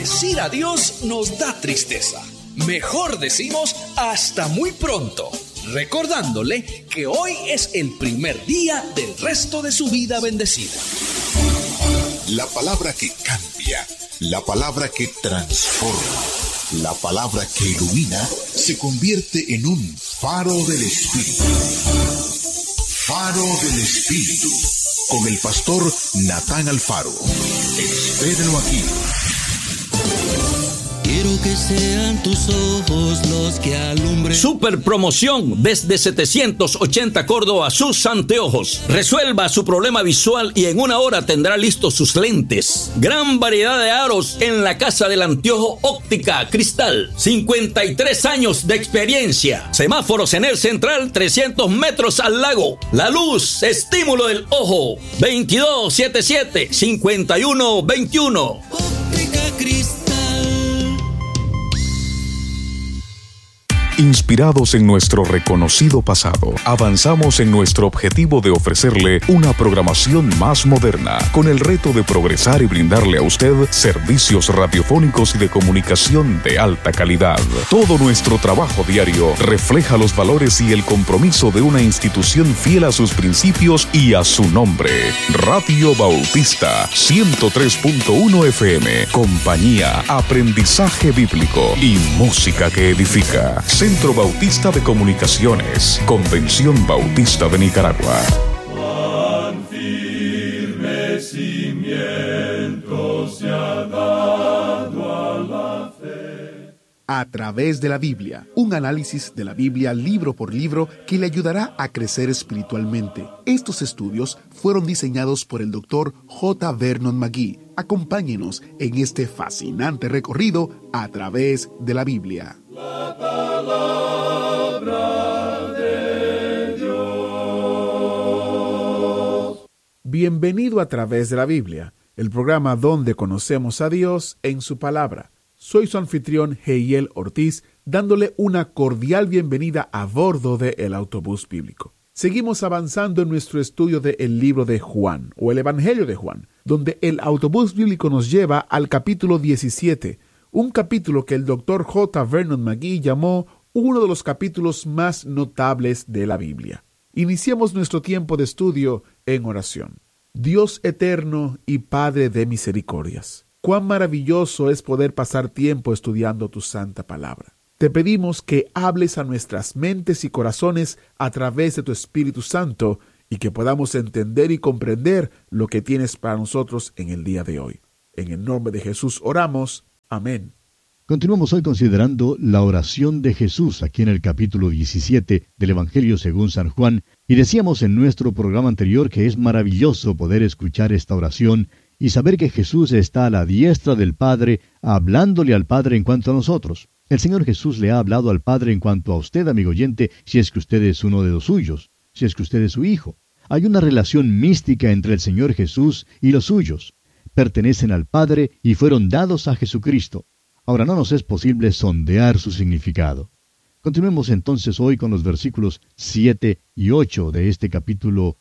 Decir adiós nos da tristeza. Mejor decimos hasta muy pronto, recordándole que hoy es el primer día del resto de su vida bendecida. La palabra que cambia, la palabra que transforma, la palabra que ilumina, se convierte en un faro del Espíritu. Faro del Espíritu, con el pastor Natán Alfaro. Espérenlo aquí. Quiero que sean tus ojos los que alumbren. Super promoción desde 780 Córdoba, sus anteojos. Resuelva su problema visual y en una hora tendrá listos sus lentes. Gran variedad de aros en la Casa del Anteojo Óptica Cristal. 53 años de experiencia. Semáforos en el central, 300 metros al lago. La luz, estímulo del ojo. 2277-5121. Óptica Cristal. Inspirados en nuestro reconocido pasado, avanzamos en nuestro objetivo de ofrecerle una programación más moderna, con el reto de progresar y brindarle a usted servicios radiofónicos y de comunicación de alta calidad. Todo nuestro trabajo diario refleja los valores y el compromiso de una institución fiel a sus principios y a su nombre. Radio Bautista 103.1 FM, compañía, aprendizaje bíblico y música que edifica. Centro Bautista de Comunicaciones, Convención Bautista de Nicaragua. Cuán firme cimiento se ha dado a la fe. A través de la Biblia, un análisis de la Biblia libro por libro que le ayudará a crecer espiritualmente. Estos estudios fueron diseñados por el Dr. J. Vernon McGee. Acompáñenos en este fascinante recorrido a través de la Biblia. La palabra de Dios. Bienvenido a través de la Biblia, el programa donde conocemos a Dios en su palabra. Soy su anfitrión Heiel Ortiz, dándole una cordial bienvenida a bordo de El Autobús Bíblico. Seguimos avanzando en nuestro estudio del libro de Juan, o el Evangelio de Juan, donde el Autobús Bíblico nos lleva al capítulo 17, un capítulo que el Dr. J. Vernon McGee llamó uno de los capítulos más notables de la Biblia. Iniciemos nuestro tiempo de estudio en oración. Dios eterno y Padre de misericordias, cuán maravilloso es poder pasar tiempo estudiando tu santa palabra. Te pedimos que hables a nuestras mentes y corazones a través de tu Espíritu Santo y que podamos entender y comprender lo que tienes para nosotros en el día de hoy. En el nombre de Jesús oramos. Amén. Continuamos hoy considerando la oración de Jesús aquí en el capítulo 17 del Evangelio según San Juan, y decíamos en nuestro programa anterior que es maravilloso poder escuchar esta oración y saber que Jesús está a la diestra del Padre, hablándole al Padre en cuanto a nosotros. El Señor Jesús le ha hablado al Padre en cuanto a usted, amigo oyente, si es que usted es uno de los suyos, si es que usted es su hijo. Hay una relación mística entre el Señor Jesús y los suyos. Pertenecen al Padre y fueron dados a Jesucristo. Ahora no nos es posible sondear su significado. Continuemos entonces hoy con los versículos 7 y 8 de este capítulo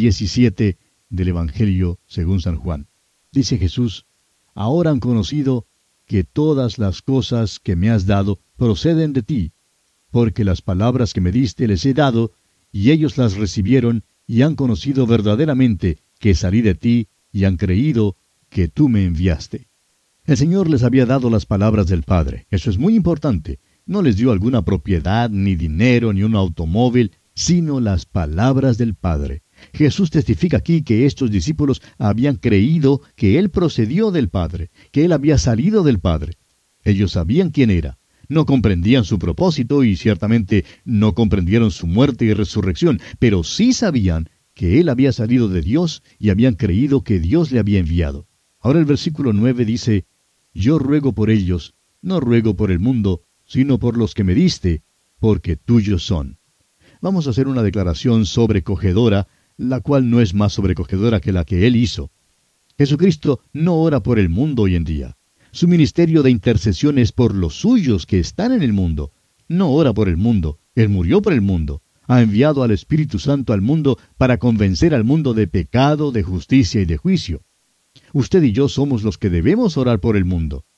17 del Evangelio según San Juan. Dice Jesús: ahora han conocido que todas las cosas que me has dado proceden de ti, porque las palabras que me diste les he dado, y ellos las recibieron y han conocido verdaderamente que salí de ti y han creído que tú me enviaste. El Señor les había dado las palabras del Padre. Eso es muy importante. No les dio alguna propiedad, ni dinero, ni un automóvil, sino las palabras del Padre. Jesús testifica aquí que estos discípulos habían creído que Él procedió del Padre, que Él había salido del Padre. Ellos sabían quién era. No comprendían su propósito y ciertamente no comprendieron su muerte y resurrección, pero sí sabían que Él había salido de Dios y habían creído que Dios le había enviado. Ahora el versículo 9 dice: yo ruego por ellos, no ruego por el mundo, sino por los que me diste, porque tuyos son. Vamos a hacer una declaración sobrecogedora, la cual no es más sobrecogedora que la que Él hizo. Jesucristo no ora por el mundo hoy en día. Su ministerio de intercesión es por los suyos que están en el mundo. No ora por el mundo. Él murió por el mundo. Ha enviado al Espíritu Santo al mundo para convencer al mundo de pecado, de justicia y de juicio. Usted y yo somos los que debemos orar por el mundo.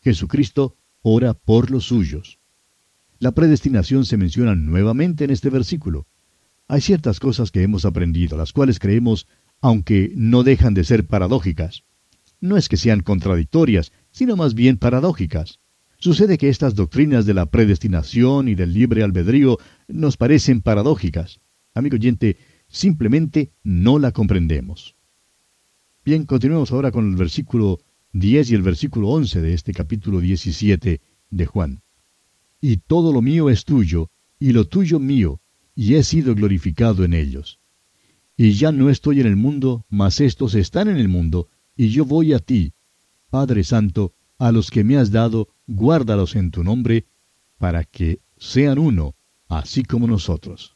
Jesucristo ora por los suyos. La predestinación se menciona nuevamente en este versículo. Hay ciertas cosas que hemos aprendido, las cuales creemos, aunque no dejan de ser paradójicas. No es que sean contradictorias, sino más bien paradójicas. Sucede que estas doctrinas de la predestinación y del libre albedrío nos parecen paradójicas. Amigo oyente, simplemente no la comprendemos. Bien, continuemos ahora con el versículo 10 y el versículo 11 de este capítulo 17 de Juan. Y todo lo mío es tuyo, y lo tuyo mío, y he sido glorificado en ellos. Y ya no estoy en el mundo, mas estos están en el mundo, y yo voy a ti. Padre Santo, a los que me has dado, guárdalos en tu nombre, para que sean uno, así como nosotros.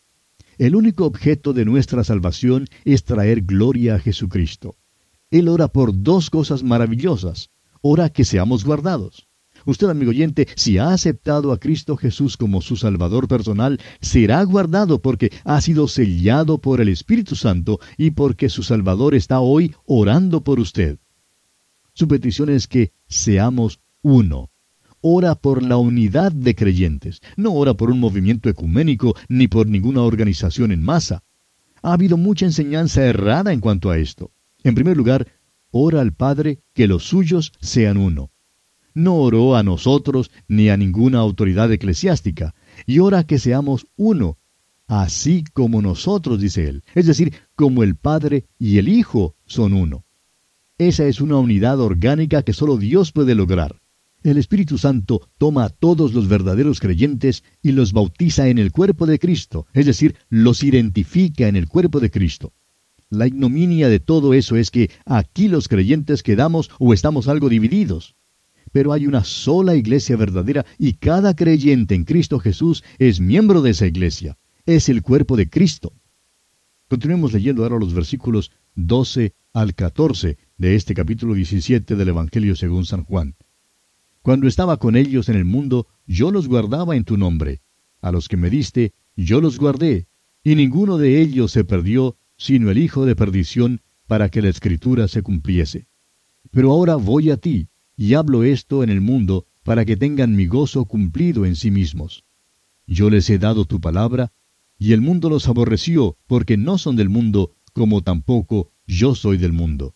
El único objeto de nuestra salvación es traer gloria a Jesucristo. Él ora por dos cosas maravillosas. Ora que seamos guardados. Usted, amigo oyente, si ha aceptado a Cristo Jesús como su Salvador personal, será guardado porque ha sido sellado por el Espíritu Santo y porque su Salvador está hoy orando por usted. Su petición es que seamos uno. Ora por la unidad de creyentes. No ora por un movimiento ecuménico ni por ninguna organización en masa. Ha habido mucha enseñanza errada en cuanto a esto. En primer lugar, ora al Padre que los suyos sean uno. No oró a nosotros ni a ninguna autoridad eclesiástica, y ora que seamos uno, así como nosotros, dice él, es decir, como el Padre y el Hijo son uno. Esa es una unidad orgánica que solo Dios puede lograr. El Espíritu Santo toma a todos los verdaderos creyentes y los bautiza en el cuerpo de Cristo, es decir, los identifica en el cuerpo de Cristo. La ignominia de todo eso es que aquí los creyentes quedamos o estamos algo divididos. Pero hay una sola iglesia verdadera y cada creyente en Cristo Jesús es miembro de esa iglesia. Es el cuerpo de Cristo. Continuemos leyendo ahora los versículos 12 al 14 de este capítulo 17 del Evangelio según San Juan. Cuando estaba con ellos en el mundo, yo los guardaba en tu nombre. A los que me diste, yo los guardé, y ninguno de ellos se perdió, sino el hijo de perdición, para que la Escritura se cumpliese. Pero ahora voy a ti, y hablo esto en el mundo, para que tengan mi gozo cumplido en sí mismos. Yo les he dado tu palabra, y el mundo los aborreció, porque no son del mundo, como tampoco yo soy del mundo.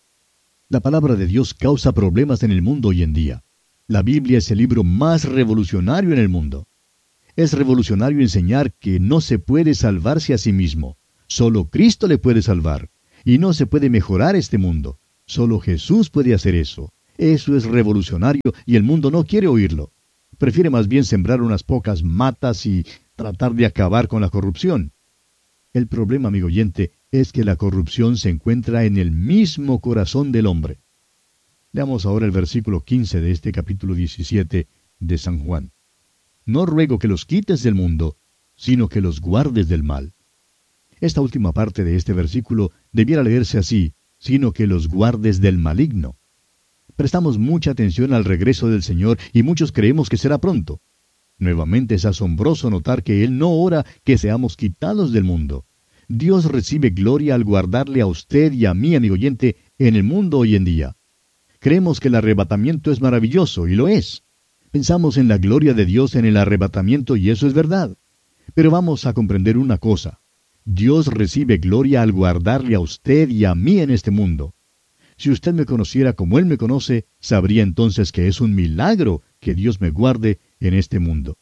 La palabra de Dios causa problemas en el mundo hoy en día. La Biblia es el libro más revolucionario en el mundo. Es revolucionario enseñar que no se puede salvarse a sí mismo. Solo Cristo le puede salvar. Y no se puede mejorar este mundo. Solo Jesús puede hacer eso. Eso es revolucionario y el mundo no quiere oírlo. Prefiere más bien sembrar unas pocas matas y tratar de acabar con la corrupción. El problema, amigo oyente, es que la corrupción se encuentra en el mismo corazón del hombre. Leamos ahora el versículo 15 de este capítulo 17 de San Juan. No ruego que los quites del mundo, sino que los guardes del mal. Esta última parte de este versículo debiera leerse así, sino que los guardes del maligno. Prestamos mucha atención al regreso del Señor y muchos creemos que será pronto. Nuevamente es asombroso notar que Él no ora que seamos quitados del mundo. Dios recibe gloria al guardarle a usted y a mí, amigo oyente, en el mundo hoy en día. Creemos que el arrebatamiento es maravilloso, y lo es. Pensamos en la gloria de Dios en el arrebatamiento, y eso es verdad. Pero vamos a comprender una cosa. Dios recibe gloria al guardarle a usted y a mí en este mundo. Si usted me conociera como Él me conoce, sabría entonces que es un milagro que Dios me guarde en este mundo.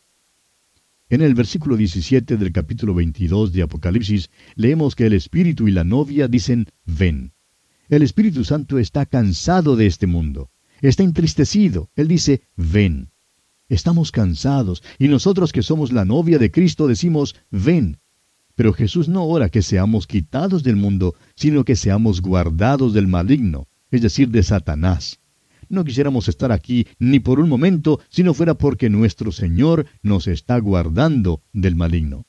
En el versículo 17 del capítulo 22 de Apocalipsis, leemos que el Espíritu y la novia dicen, ven. El Espíritu Santo está cansado de este mundo. Está entristecido. Él dice, ven. Estamos cansados, y nosotros que somos la novia de Cristo decimos, ven. Pero Jesús no ora que seamos quitados del mundo, sino que seamos guardados del maligno, es decir, de Satanás. No quisiéramos estar aquí ni por un momento, si no fuera porque nuestro Señor nos está guardando del maligno.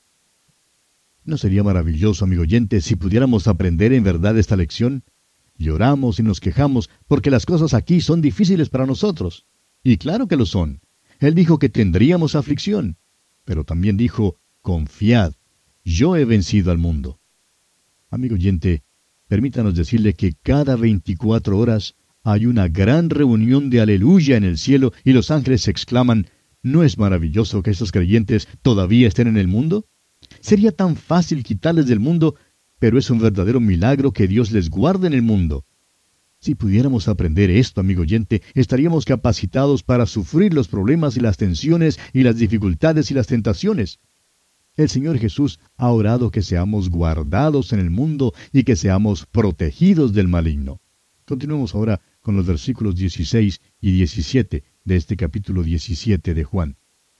¿No sería maravilloso, amigo oyente, si pudiéramos aprender en verdad esta lección? Lloramos y nos quejamos porque las cosas aquí son difíciles para nosotros. Y claro que lo son. Él dijo que tendríamos aflicción. Pero también dijo, confiad, yo he vencido al mundo. Amigo oyente, permítanos decirle que cada 24 horas hay una gran reunión de aleluya en el cielo y los ángeles exclaman, ¿no es maravilloso que estos creyentes todavía estén en el mundo? Sería tan fácil quitarles del mundo, pero es un verdadero milagro que Dios les guarde en el mundo. Si pudiéramos aprender esto, amigo oyente, estaríamos capacitados para sufrir los problemas y las tensiones y las dificultades y las tentaciones. El Señor Jesús ha orado que seamos guardados en el mundo y que seamos protegidos del maligno. Continuemos ahora con los versículos 16 y 17 de este capítulo 17 de Juan.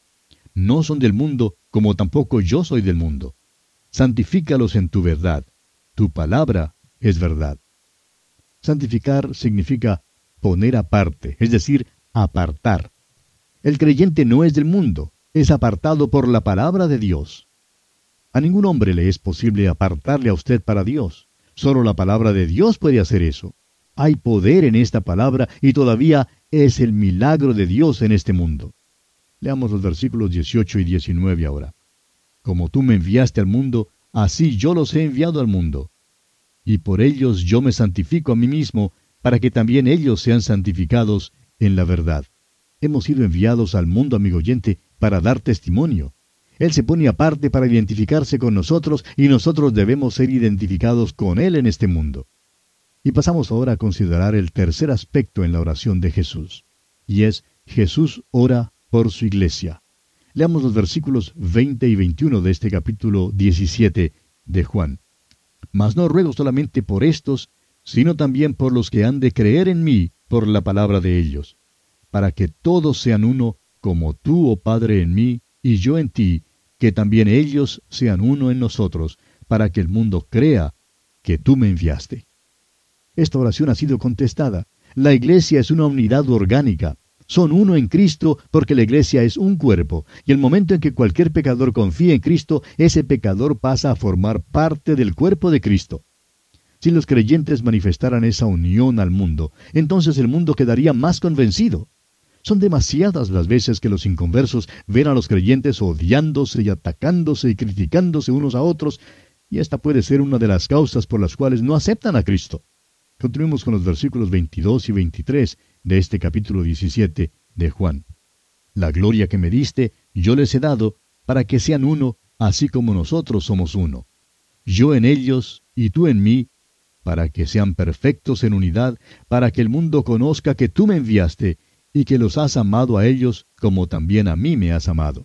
No son del mundo, como tampoco yo soy del mundo. Santifícalos en tu verdad. Tu palabra es verdad. Santificar significa poner aparte, es decir, apartar. El creyente no es del mundo, es apartado por la palabra de Dios. A ningún hombre le es posible apartarle a usted para Dios. Solo la palabra de Dios puede hacer eso. Hay poder en esta palabra y todavía es el milagro de Dios en este mundo. Leamos los versículos 18 y 19 ahora. Como tú me enviaste al mundo, así yo los he enviado al mundo. Y por ellos yo me santifico a mí mismo, para que también ellos sean santificados en la verdad. Hemos sido enviados al mundo, amigo oyente, para dar testimonio. Él se pone aparte para identificarse con nosotros y nosotros debemos ser identificados con Él en este mundo. Y pasamos ahora a considerar el tercer aspecto en la oración de Jesús, y es Jesús ora por su iglesia. Leamos los versículos 20 y 21 de este capítulo 17 de Juan. Mas no ruego solamente por estos, sino también por los que han de creer en mí por la palabra de ellos, para que todos sean uno, como tú, oh Padre, en mí, y yo en ti, que también ellos sean uno en nosotros, para que el mundo crea que tú me enviaste. Esta oración ha sido contestada. La iglesia es una unidad orgánica. Son uno en Cristo porque la iglesia es un cuerpo, y el momento en que cualquier pecador confía en Cristo, ese pecador pasa a formar parte del cuerpo de Cristo. Si los creyentes manifestaran esa unión al mundo, entonces el mundo quedaría más convencido. Son demasiadas las veces que los inconversos ven a los creyentes odiándose y atacándose y criticándose unos a otros, y esta puede ser una de las causas por las cuales no aceptan a Cristo. Continuemos con los versículos 22 y 23 de este capítulo 17 de Juan. La gloria que me diste, yo les he dado, para que sean uno, así como nosotros somos uno. Yo en ellos y tú en mí, para que sean perfectos en unidad, para que el mundo conozca que tú me enviaste, y que los has amado a ellos, como también a mí me has amado.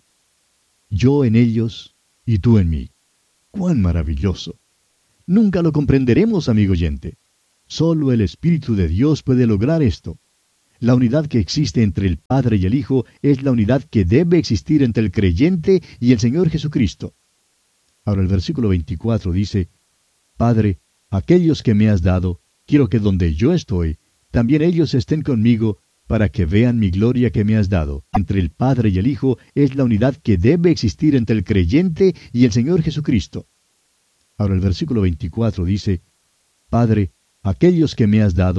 Yo en ellos y tú en mí. ¡Cuán maravilloso! Nunca lo comprenderemos, amigo oyente. Solo el Espíritu de Dios puede lograr esto. La unidad que existe entre el Padre y el Hijo es la unidad que debe existir entre el creyente y el Señor Jesucristo. Ahora el versículo 24 dice, Padre, aquellos que me has dado, quiero que donde yo estoy, también ellos estén conmigo, para que vean mi gloria que me has dado. Entre el Padre y el Hijo es la unidad que debe existir entre el creyente y el Señor Jesucristo. Ahora el versículo 24 dice, Padre, aquellos que me has dado,